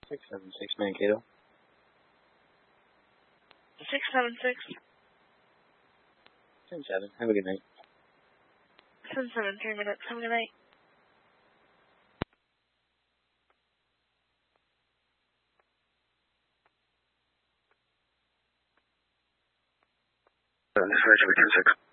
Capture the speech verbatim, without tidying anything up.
six seven six Mankato. six seven six. ten seven. Have a good night. ten seven, three minutes. Have a good night. Uh, this is Reggie with ten six.